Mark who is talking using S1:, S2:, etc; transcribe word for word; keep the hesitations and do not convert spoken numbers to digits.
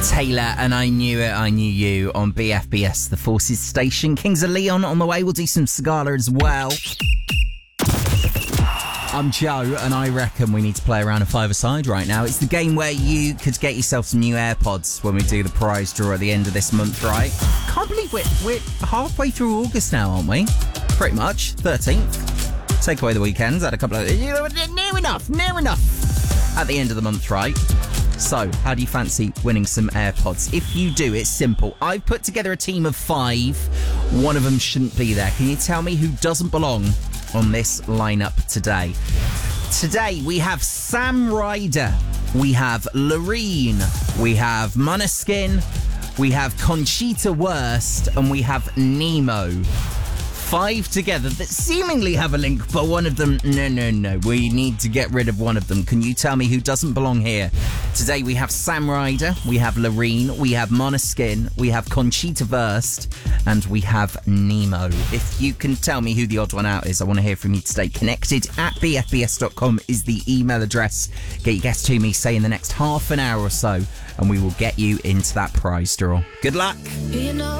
S1: Taylor and I Knew It, I Knew You on B F B S, the Forces Station. Kings of Leon on the way. We'll do some Scala as well. I'm Joe, and I reckon we need to play around a five-a-side right now. It's the game where you could get yourself some new AirPods when we do the prize draw at the end of this month, right? Can't believe we're, we're halfway through August now, aren't we? Pretty much. thirteenth. Take away the weekends. Had a couple of... Near enough, near enough. At the end of the month, right? So, how do you fancy winning some AirPods? If you do, it's simple. I've put together a team of five. One of them shouldn't be there. Can you tell me who doesn't belong on this lineup today? Today, we have Sam Ryder. We have Loreen. We have Måneskin. We have Conchita Wurst. And we have Nemo. Five together that seemingly have a link, but one of them, no, no, no. We need to get rid of one of them. Can you tell me who doesn't belong here? Today we have Sam Ryder, we have Loreen, we have Måneskin, we have Conchita Wurst, and we have Nemo. If you can tell me who the odd one out is, I want to hear from you today. Connected at b f b s dot com is the email address. Get your guess to me, say in the next half an hour or so, and we will get you into that prize draw. Good luck.
S2: You know